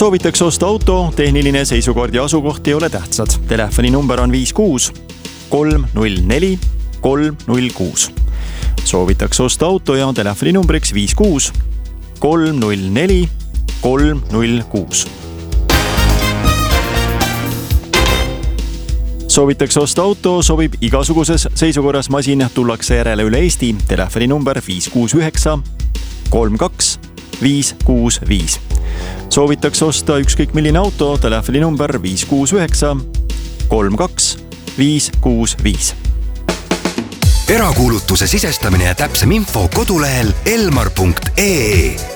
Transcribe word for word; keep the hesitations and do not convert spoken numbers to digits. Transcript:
Soovitakse osta auto, tehniline seisukord ja asukoht ei ole tähtsad. Telefoni number on viis kuus kolm null neli kolm null kuus. Soovitakse osta auto ja telefoni numbriks viis kuus kolm null neli kolm null kuus. Soovitakse osta auto, sobib igasuguses seisukorras masin, tullakse järele üle Eesti, telefoni number viis kuus üheksa kolm kaks viis kuus viis. Soovitakse osta ükskõik milline auto, telefoni number viis kuus üheksa kolm kaks viis kuus viis. Erakuulutuse sisestamine ja täpsem info kodulehel elmar punkt ee.